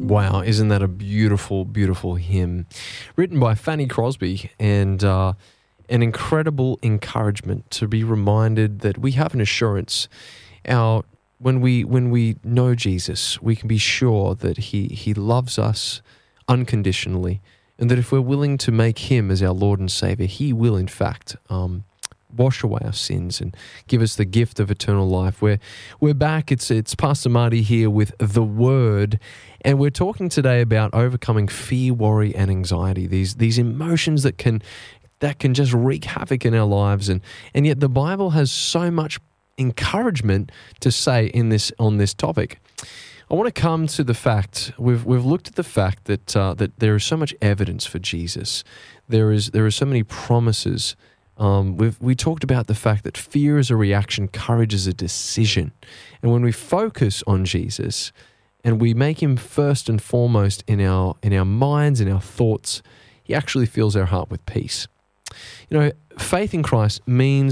Wow, isn't that a beautiful, beautiful hymn? Written by Fanny Crosby, and an incredible encouragement to be reminded that we have an assurance. When we know Jesus, we can be sure that He loves us unconditionally, and that if we're willing to make Him as our Lord and Savior, He will in fact wash away our sins and give us the gift of eternal life. We're back. It's Pastor Marty here with The Word, and we're talking today about overcoming fear, worry, and anxiety. These emotions that can just wreak havoc in our lives, and yet the Bible has so much encouragement to say on this topic. I want to come to the fact we've looked at the fact that there is so much evidence for Jesus. There are so many promises. We talked about the fact that fear is a reaction, courage is a decision. And when we focus on Jesus and we make Him first and foremost in our minds, in our thoughts, He actually fills our heart with peace. You know, faith in Christ means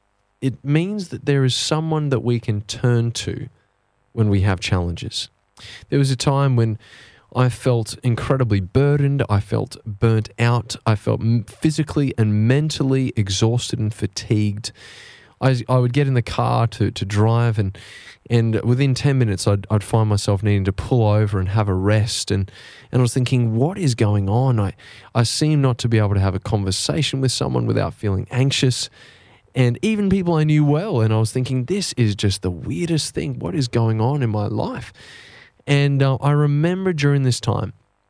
that there is someone that we can turn to when we have challenges. There was a time when I felt incredibly burdened, I felt burnt out, I felt physically and mentally exhausted and fatigued. I would get in the car to drive, and within 10 minutes I'd find myself needing to pull over and have a rest, and I was thinking, what is going on? I seem not to be able to have a conversation with someone without feeling anxious, and even people I knew well, and I was thinking, this is just the weirdest thing. What is going on in my life? And I remember during this time,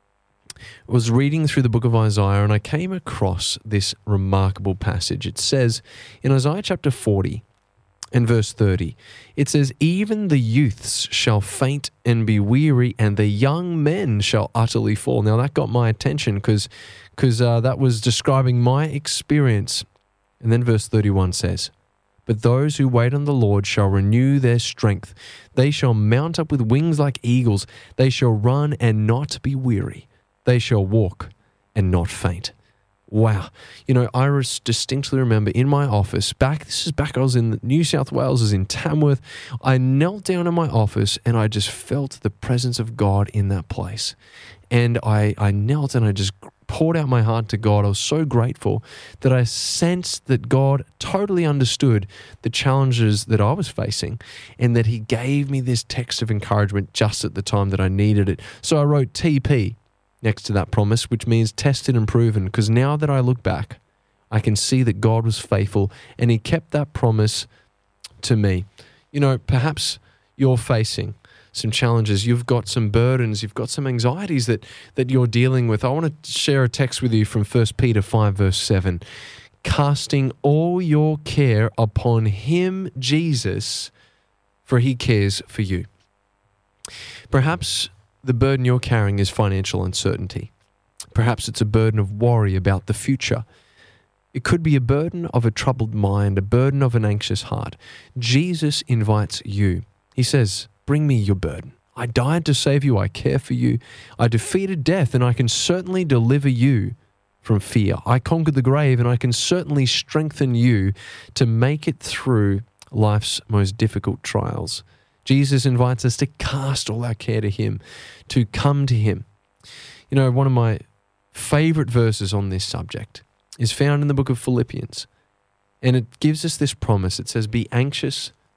I was reading through the book of Isaiah, and I came across this remarkable passage. It says in Isaiah chapter 40 and verse 30, it says, "Even the youths shall faint and be weary, and the young men shall utterly fall." Now that got my attention because that was describing my experience. And then verse 31 says, "But those who wait on the Lord shall renew their strength. They shall mount up with wings like eagles. They shall run and not be weary. They shall walk and not faint." Wow. You know, I distinctly remember in my office, I was in New South Wales, I was in Tamworth. I knelt down in my office and I just felt the presence of God in that place. And I knelt and I just poured out my heart to God. I was so grateful that I sensed that God totally understood the challenges that I was facing, and that He gave me this text of encouragement just at the time that I needed it. So I wrote TP next to that promise, which means tested and proven, because now that I look back, I can see that God was faithful and He kept that promise to me. You know, perhaps you're facing some challenges, you've got some burdens, you've got some anxieties that you're dealing with. I want to share a text with you from 1 Peter 5 verse 7. "Casting all your care upon Him, Jesus, for He cares for you." Perhaps the burden you're carrying is financial uncertainty. Perhaps it's a burden of worry about the future. It could be a burden of a troubled mind, a burden of an anxious heart. Jesus invites you. He says, "Bring me your burden. I died to save you. I care for you. I defeated death, and I can certainly deliver you from fear. I conquered the grave, and I can certainly strengthen you to make it through life's most difficult trials." Jesus invites us to cast all our care to Him, to come to Him. You know, one of my favorite verses on this subject is found in the book of Philippians, and it gives us this promise. It says, "Be anxious